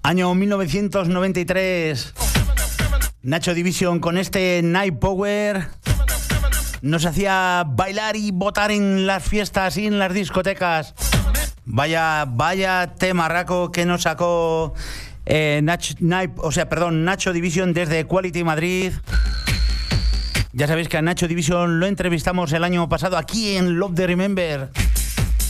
Año 1993. Nacho Division con este Night Power nos hacía bailar y botar en las fiestas y en las discotecas. Vaya temarraco que nos sacó Nacho Division desde Quality Madrid. Ya sabéis que a Nacho Division lo entrevistamos el año pasado aquí en Love the Remember.